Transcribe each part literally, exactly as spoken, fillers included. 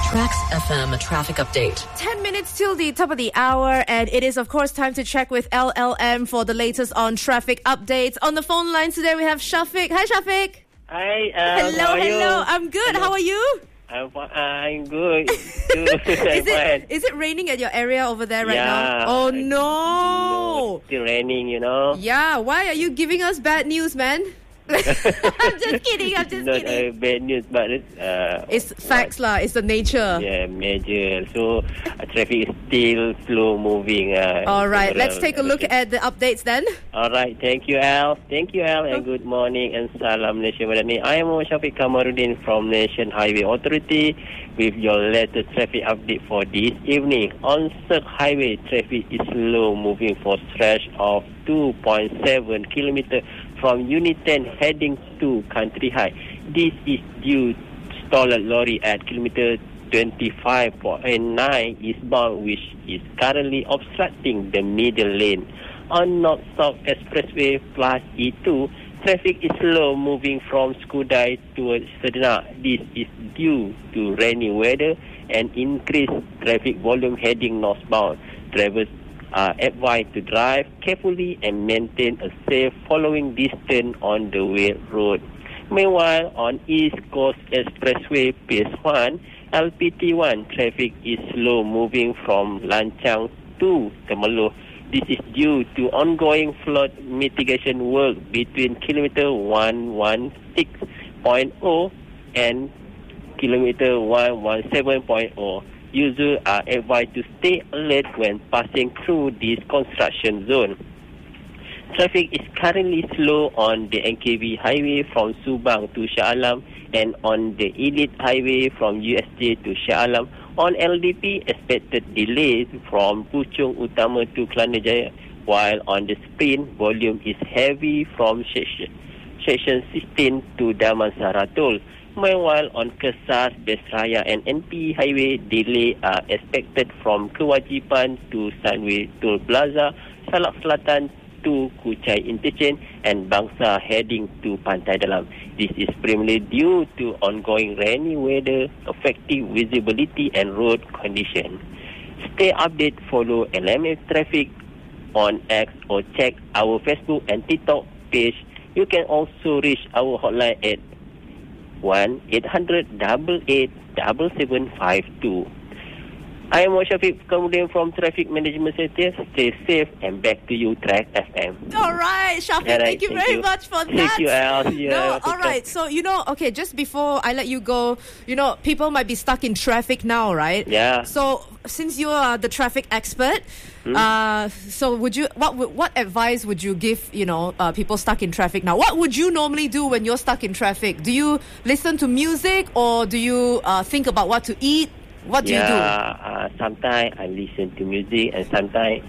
Trax F M traffic update. ten minutes till the top of the hour, and it is, of course, time to check with L L M for the latest on traffic updates. On the phone line today, we have Shafiq. Hi, Shafiq. Hi. Um, hello, how are hello. You? I'm good. Hello. How are you? I'm, I'm good. I'm is, it, fine. is it raining at your area over there right yeah. now? Oh, no. no. Still raining, you know. Yeah, why are you giving us bad news, man? I'm just kidding, I'm just Not kidding. Uh, bad news, but it's... Uh, it's facts, lah. It's the nature. Yeah, major. So, uh, traffic is still slow moving. Uh, All right, let's take a look at the updates then. All right, thank you, Al. Thank you, Al, and good morning and salam Malaysia Madani. I am Shafiq Kamaruddin from Nation Highway Authority with your latest traffic update for this evening. On Sirk Highway, traffic is slow moving for stretch of two point seven kilometers from Unit ten heading to Country High. This is due to stalled lorry at kilometer twenty-five point nine eastbound, which is currently obstructing the middle lane. On North-South Expressway plus E two, traffic is slow moving from Skudai towards Sedana. This is due to rainy weather and increased traffic volume heading northbound. Drivers are advised to drive carefully and maintain a safe following distance on the wet road. Meanwhile, on East Coast Expressway Phase one, L P T one traffic is slow moving from Lanchang to Temerloh. This is due to ongoing flood mitigation work between kilometer one sixteen point zero and kilometer one seventeen point zero. Users are advised to stay alert when passing through this construction zone. Traffic is currently slow on the N K V highway from Subang to Shah Alam and on the Elite highway from U S J to Shah Alam. On L D P, expected delays from Puchong Utama to Kelana Jaya, while on the Sprint, volume is heavy from section, section sixteen to Damansara Toll. Meanwhile, on Kesas, Besraya and N P highway, delay are expected from Kewajipan to Sunway Toll Plaza, Salak Selatan to Kuchai Interchange and Bangsa heading to Pantai Dalam. This is primarily due to ongoing rainy weather affecting visibility and road condition. Stay updated, follow L M F Traffic on X or check our Facebook and TikTok page. You can also reach our hotline at one eight hundred eight eight seven seven five two. I am Shafiq Kamaruddin from Traffic Management Center. Stay safe and back to you, Trax F M. All right, Shafiq, right, thank you thank very you. much for that. Thank you, Al. Yeah, no, all right. So, you know, okay, just before I let you go, you know, people might be stuck in traffic now, right? Yeah. So, since you are the traffic expert, hmm? uh, so would you, what would, what advice would you give, you know, uh, people stuck in traffic now? What would you normally do when you're stuck in traffic? Do you listen to music or do you uh, think about what to eat? What do yeah, you do? Uh, sometimes I listen to music and sometimes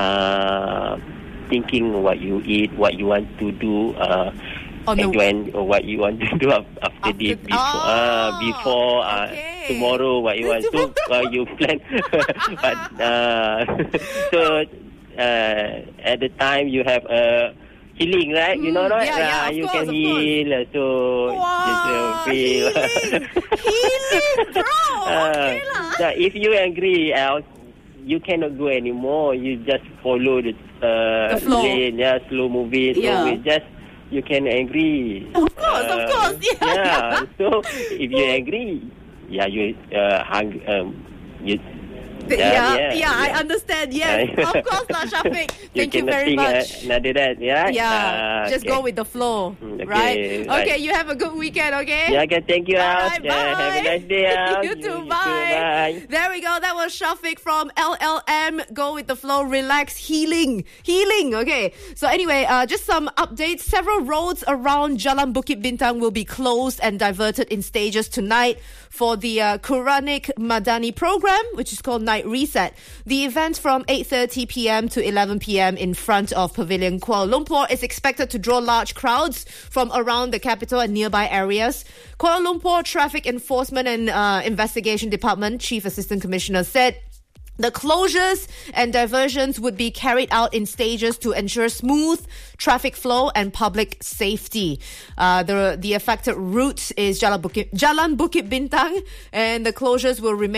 uh, thinking what you eat, what you want to do, uh, On and the... when or what you want to do after, after this, before, oh, uh, before uh, okay. tomorrow, what you want to, what you plan. But uh, so uh, at the time you have a. Uh, healing, right? Mm, you know, right? Yeah, yeah, uh, of you course, can of heal. course. So, wow, just, uh, feel. healing, healing, bro. Okay, uh, so if you agree, uh, you cannot go anymore. You just follow the, uh, the flow. lane, yeah, slow moving. Yeah. So we just you can agree. Of course, uh, of course. Yeah. yeah. So if you agree, yeah, you uh, hung, um, you. Yeah, Yeah, yeah, yeah, yeah, I yeah. understand. Yes, of course, lah, Shafiq. Thank you, you very think, much. Uh, another that, yeah. Yeah, uh, just okay. go with the flow, Okay, right? right? Okay, you have a good weekend. Okay. Yeah, okay. Thank you, Al. Right, yeah, have a nice day, Al. you, too, you bye. too, bye. There we go. That was Shafiq from L L M. Go with the flow, relax, healing, healing. Okay. So anyway, uh, just some updates. Several roads around Jalan Bukit Bintang will be closed and diverted in stages tonight for the uh, Quranic Madani program, which is called Night Reset. The event from eight thirty p.m. to eleven p.m. in front of Pavilion Kuala Lumpur is expected to draw large crowds from around the capital and nearby areas. Kuala Lumpur Traffic Enforcement and uh, Investigation Department Chief Assistant Commissioner said The closures and diversions would be carried out in stages to ensure smooth traffic flow and public safety. Uh, the the affected route is Jalan Bukit, Jalan Bukit Bintang, and the closures will remain